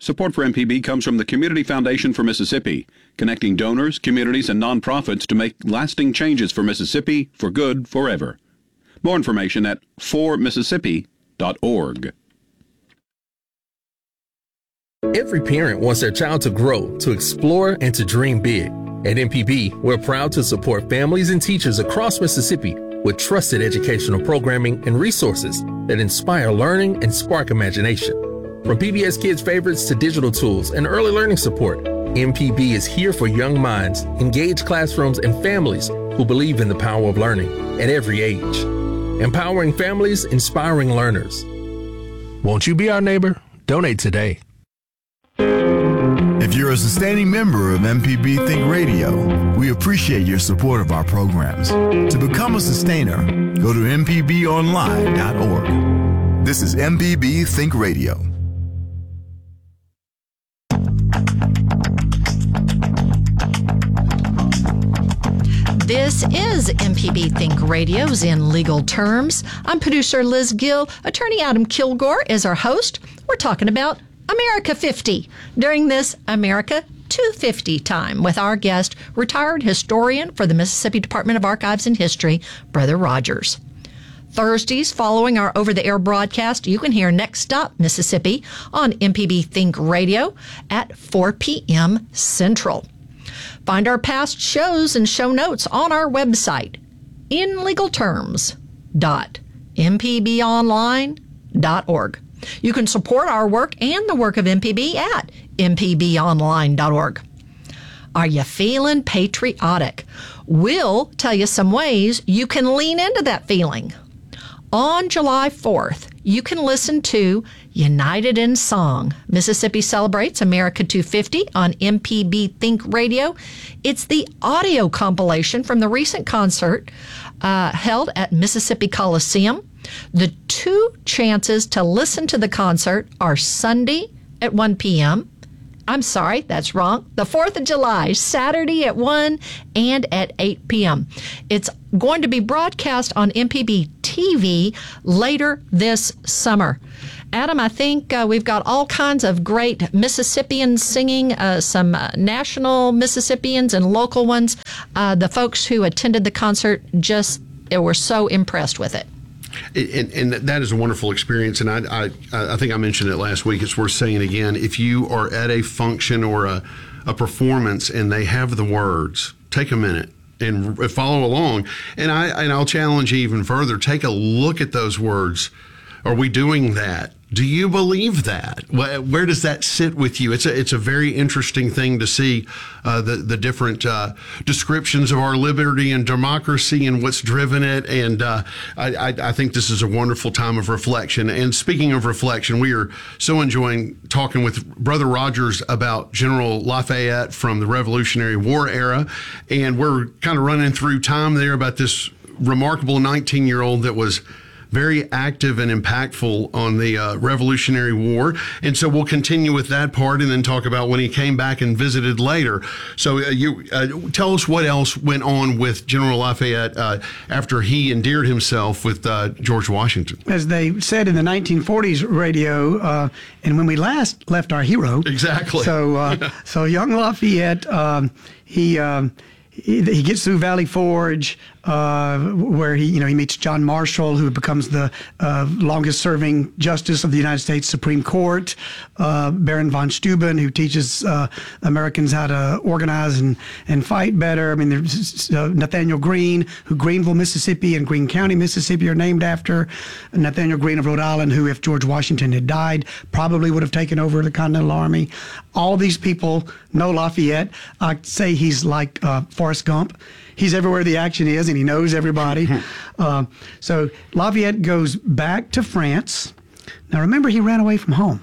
Support for MPB comes from the Community Foundation for Mississippi, connecting donors, communities, and nonprofits to make lasting changes for Mississippi for good forever. More information at formississippi.org. Every parent wants their child to grow, to explore, and to dream big. At MPB, we're proud to support families and teachers across Mississippi with trusted educational programming and resources that inspire learning and spark imagination. From PBS Kids favorites to digital tools and early learning support, MPB is here for young minds, engaged classrooms, and families who believe in the power of learning at every age. Empowering families, inspiring learners. Won't you be our neighbor? Donate today. If you're a sustaining member of MPB Think Radio, we appreciate your support of our programs. To become a sustainer, go to mpbonline.org. This is MPB Think Radio. This is MPB Think Radio's In Legal Terms. I'm producer Liz Gill. Attorney Adam Kilgore is our host. We're talking about America 50 during this America 250 time with our guest, retired historian for the Mississippi Department of Archives and History, Brother Rogers. Thursdays following our over-the-air broadcast, you can hear Next Stop Mississippi on MPB Think Radio at 4 p.m. Central. Find our past shows and show notes on our website, inlegalterms.mpbonline.org. You can support our work and the work of MPB at mpbonline.org. Are you feeling patriotic? We'll tell you some ways you can lean into that feeling. On July 4th, you can listen to United in Song. Mississippi Celebrates America 250 on MPB Think Radio. It's the audio compilation from the recent concert held at Mississippi Coliseum. The two chances to listen to the concert are Sunday at 1 p.m. I'm sorry, that's wrong. The 4th of July, Saturday at 1 and at 8 p.m. It's going to be broadcast on MPB TV later this summer. Adam, I think we've got all kinds of great Mississippians singing, some national Mississippians and local ones. The folks who attended the concert just were so impressed with it. And that is a wonderful experience. And I think I mentioned it last week. It's worth saying again. If you are at a function or a performance and they have the words, take a minute and follow along. And I'll challenge you even further. Take a look at those words. Are we doing that? Do you believe that? Where does that sit with you? It's a very interesting thing to see the different descriptions of our liberty and democracy and what's driven it. And I think this is a wonderful time of reflection. And speaking of reflection, we are so enjoying talking with Brother Rogers about General Lafayette from the Revolutionary War era. And we're kind of running through time there about this remarkable 19-year-old that was very active and impactful on the Revolutionary War. And so we'll continue with that part and then talk about when he came back and visited later. So you tell us what else went on with General Lafayette after he endeared himself with George Washington. As they said in the 1940s radio, and when we last left our hero. Exactly. So young Lafayette, he gets through Valley Forge, where he meets John Marshall, who becomes the longest-serving justice of the United States Supreme Court. Baron von Steuben, who teaches Americans how to organize and fight better. I mean, there's Nathaniel Greene, who Greenville, Mississippi, and Greene County, Mississippi, are named after. Nathaniel Greene of Rhode Island, who, if George Washington had died, probably would have taken over the Continental Army. All these people know Lafayette. I say he's like Forrest Gump. He's everywhere the action is, and he knows everybody. So Lafayette goes back to France. Now, remember, he ran away from home.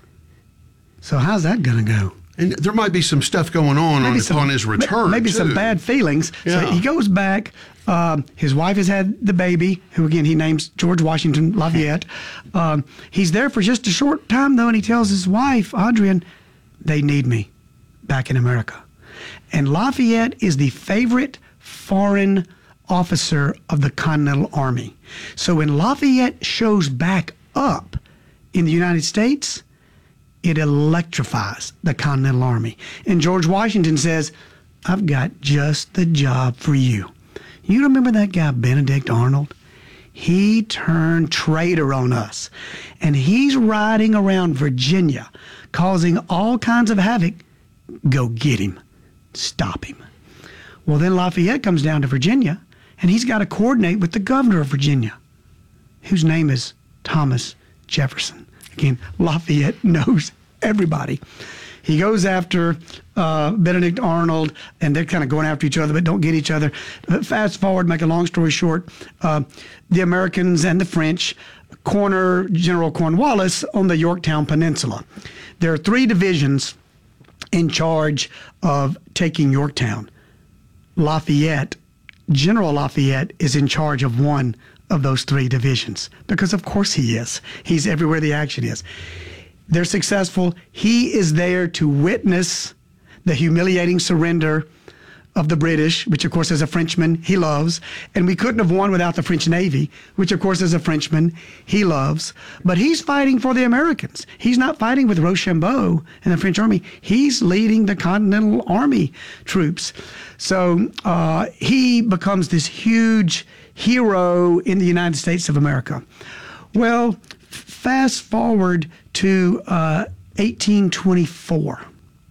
So how's that going to go? And there might be some stuff going on upon his return, maybe too. some bad feelings. Yeah. So he goes back. His wife has had the baby, who, again, he names George Washington Lafayette. He's there for just a short time, though, and he tells his wife, Adrienne, they need me back in America. And Lafayette is the favorite foreign officer of the Continental Army. So when Lafayette shows back up in the United States, it electrifies the Continental Army. And George Washington says, I've got just the job for you. You remember that guy, Benedict Arnold? He turned traitor on us. And he's riding around Virginia, causing all kinds of havoc. Go get him. Stop him. Well, then Lafayette comes down to Virginia, and he's got to coordinate with the governor of Virginia, whose name is Thomas Jefferson. Again, Lafayette knows everybody. He goes after Benedict Arnold, and they're kind of going after each other, but don't get each other. But fast forward, make a long story short, the Americans and the French corner General Cornwallis on the Yorktown Peninsula. There are 3 divisions in charge of taking Yorktown. General Lafayette is in charge of one of those 3 divisions, because of course he is. He's everywhere the action is. They're successful. He is there to witness the humiliating surrender of the British, which of course as a Frenchman he loves. And we couldn't have won without the French Navy, which of course as a Frenchman he loves. But he's fighting for the Americans. He's not fighting with Rochambeau and the French army. He's leading the Continental Army troops. So he becomes this huge hero in the United States of America. Well, fast forward to 1824.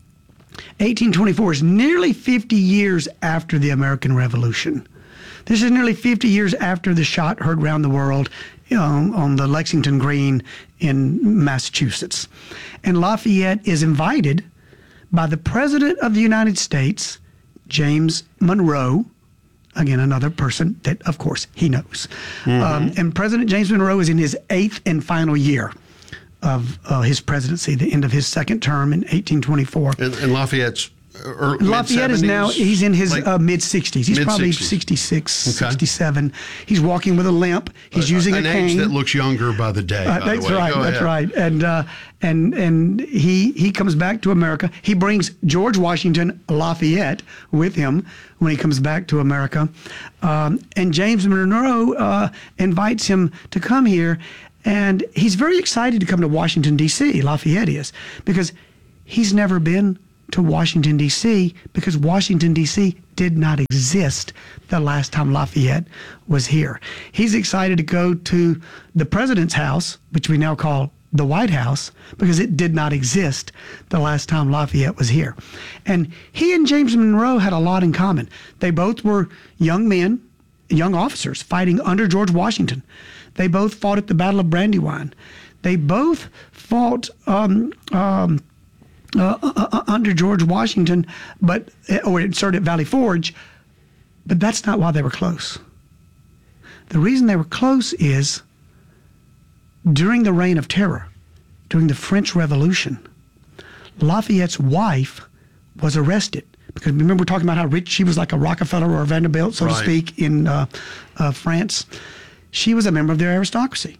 1824 is nearly 50 years after the American Revolution. This is nearly 50 years after the shot heard round the world on the Lexington Green in Massachusetts. And Lafayette is invited by the President of the United States, James Monroe, again, another person that, of course, he knows. And President James Monroe is in his 8th and final year of his presidency, the end of his second term in 1824. And Lafayette's Lafayette is now, he's in his mid-60s. He's probably 66, 67. He's walking with a limp. He's using a cane. An age that looks younger by the day, by that's the way. right, that's right. And he comes back to America. He brings George Washington Lafayette with him when he comes back to America. And James Monroe invites him to come here. And he's very excited to come to Washington, D.C., Lafayette is, because he's never been to Washington, D.C., because Washington, D.C. did not exist the last time Lafayette was here. He's excited to go to the president's house, which we now call the White House, because it did not exist the last time Lafayette was here. And he and James Monroe had a lot in common. They both were young men, young officers fighting under George Washington. They both fought at the Battle of Brandywine. They both fought under George Washington, or at Valley Forge, but that's not why they were close. The reason they were close is during the Reign of Terror, during the French Revolution, Lafayette's wife was arrested. Because remember, we're talking about how rich she was, like a Rockefeller or a Vanderbilt, so to speak, in France. She was a member of their aristocracy.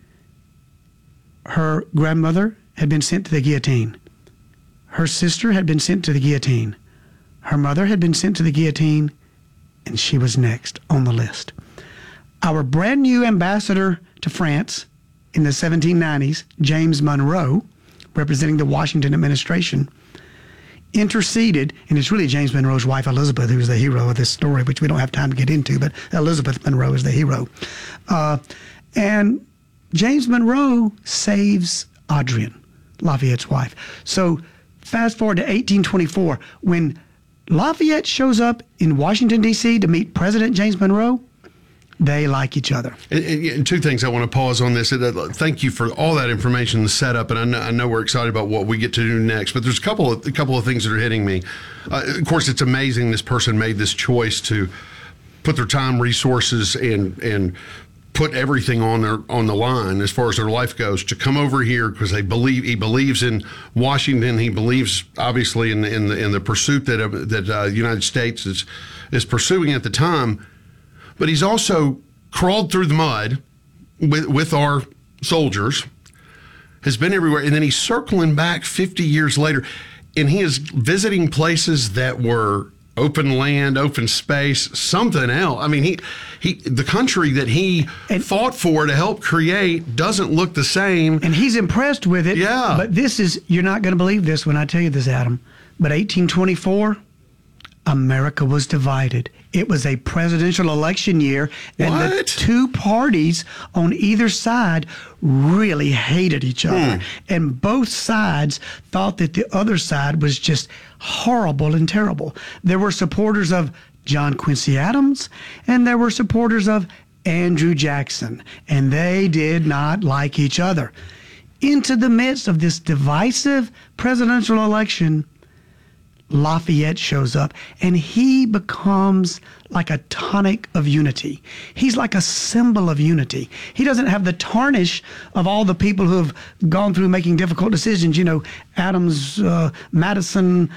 Her grandmother had been sent to the guillotine. Her sister had been sent to the guillotine. Her mother had been sent to the guillotine, and she was next on the list. Our brand new ambassador to France in the 1790s, James Monroe, representing the Washington administration, interceded, and it's really James Monroe's wife, Elizabeth, who's the hero of this story, which we don't have time to get into, but Elizabeth Monroe is the hero. And James Monroe saves Adrienne, Lafayette's wife. So fast forward to 1824, when Lafayette shows up in Washington, D.C. to meet President James Monroe, they like each other. And 2 things I want to pause on this. Thank you for all that information, the setup, and I know we're excited about what we get to do next. But there's a couple of things that are hitting me. Of course, it's amazing this person made this choice to put their time, resources, and put everything on the line as far as their life goes to come over here because he believes in Washington. He believes obviously in the pursuit that the United States is pursuing at the time. But he's also crawled through the mud with our soldiers, has been everywhere, and then he's circling back 50 years later, and he is visiting places that were open land, open space, something else. I mean, the country that he fought for to help create doesn't look the same. And he's impressed with it. Yeah. But you're not going to believe this when I tell you this, Adam. But 1824, America was divided. It was a presidential election year, and the two parties on either side really hated each other. And both sides thought that the other side was just horrible and terrible. There were supporters of John Quincy Adams, and there were supporters of Andrew Jackson, and they did not like each other. Into the midst of this divisive presidential election, Lafayette shows up, and he becomes like a tonic of unity. He's like a symbol of unity. He doesn't have the tarnish of all the people who have gone through making difficult decisions. You know, Adams, Madison,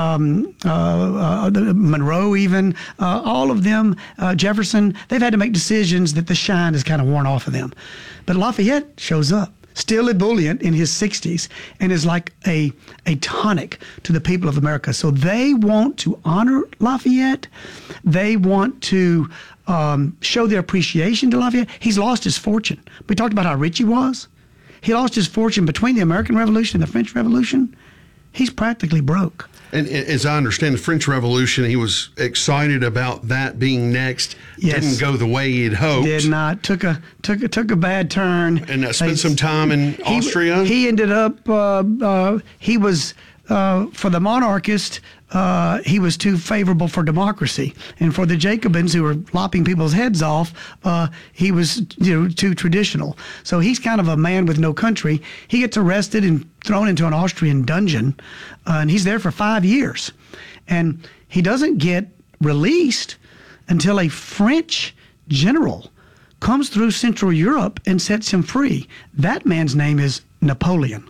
Monroe even, all of them, Jefferson, they've had to make decisions that the shine has kind of worn off of them. But Lafayette shows up, still ebullient in his 60s, and is like a tonic to the people of America. So they want to honor Lafayette. They want to show their appreciation to Lafayette. He's lost his fortune. We talked about how rich he was. He lost his fortune between the American Revolution and the French Revolution. He's practically broke. And as I understand the French Revolution, he was excited about that being next. Yes. Didn't go the way he'd hoped. Did not. Took a bad turn. And spent some time in Austria. He ended up. He was for the monarchist. He was too favorable for democracy, and for the Jacobins who were lopping people's heads off, he was too traditional. So he's kind of a man with no country. He gets arrested and thrown into an Austrian dungeon, and he's there for 5 years, and he doesn't get released until a French general comes through Central Europe and sets him free. That man's name is Napoleon.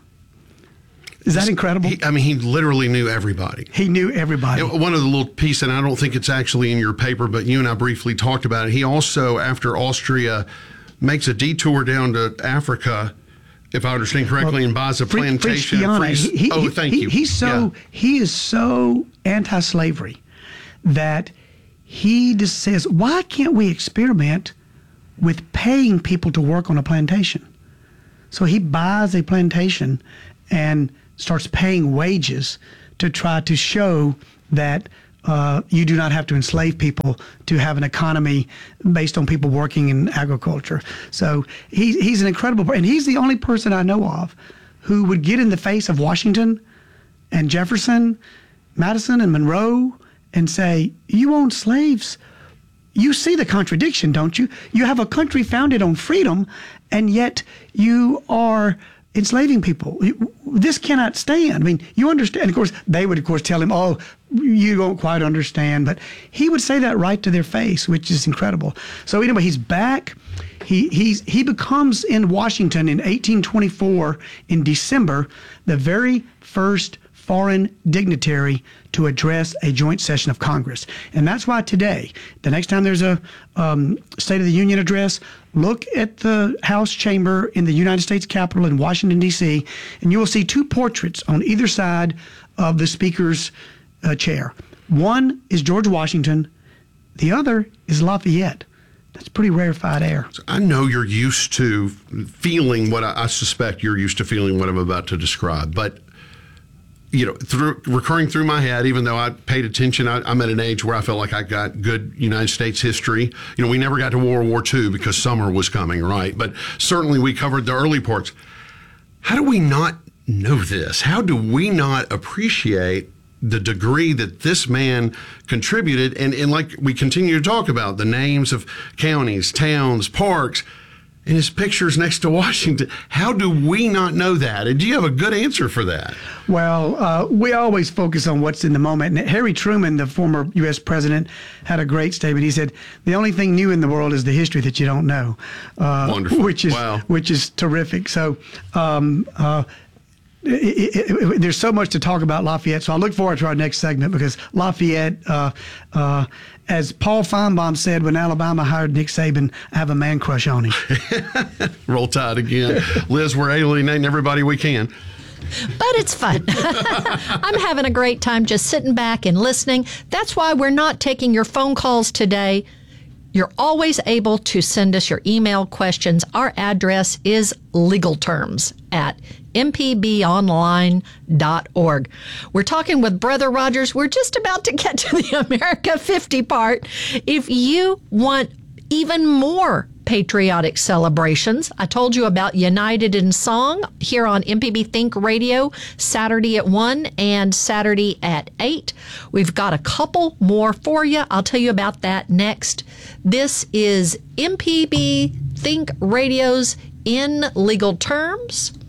Is that incredible? He literally knew everybody. He knew everybody. One of the little pieces, and I don't think it's actually in your paper, but you and I briefly talked about it. He also, after Austria, makes a detour down to Africa, if I understand correctly, and buys a plantation. Thank you. He is so anti-slavery that he just says, why can't we experiment with paying people to work on a plantation? So he buys a plantation and starts paying wages to try to show that you do not have to enslave people to have an economy based on people working in agriculture. So he's an incredible, and he's the only person I know of who would get in the face of Washington and Jefferson, Madison and Monroe and say, you own slaves. You see the contradiction, don't you? You have a country founded on freedom, and yet you are enslaving people. This cannot stand. I mean, you understand. Of course, they would, tell him, oh, you don't quite understand. But he would say that right to their face, which is incredible. So anyway, he's back. He becomes in Washington in 1824 in December the very first foreign dignitary to address a joint session of Congress. And that's why today, the next time there's a State of the Union address, look at the House chamber in the United States Capitol in Washington, D.C., and you will see two portraits on either side of the Speaker's chair. One is George Washington. The other is Lafayette. That's pretty rarefied air. So I know you're used to feeling what I suspect you're used to feeling what I'm about to describe, but recurring through my head, even though I paid attention, I'm at an age where I felt like I got good United States history. We never got to World War II because summer was coming, right? But certainly we covered the early parts. How do we not know this? How do we not appreciate the degree that this man contributed? And like we continue to talk about, the names of counties, towns, parks, and his pictures next to Washington. How do we not know that? And do you have a good answer for that? Well, we always focus on what's in the moment. And Harry Truman, the former U.S. president, had a great statement. He said, the only thing new in the world is the history that you don't know. Wonderful. Which is terrific. So there's so much to talk about Lafayette. So I look forward to our next segment because Lafayette, as Paul Feinbaum said when Alabama hired Nick Saban, I have a man crush on him. Roll Tide again. Liz, we're alienating everybody we can. But it's fun. I'm having a great time just sitting back and listening. That's why we're not taking your phone calls today. You're always able to send us your email questions. Our address is legalterms@mpbonline.org. We're talking with Brother Rogers. We're just about to get to the America 50 part. If you want even more patriotic celebrations, I told you about United in Song here on MPB Think Radio, Saturday at 1 and Saturday at 8. We've got a couple more for you. I'll tell you about that next. This is MPB Think Radio's In Legal Terms.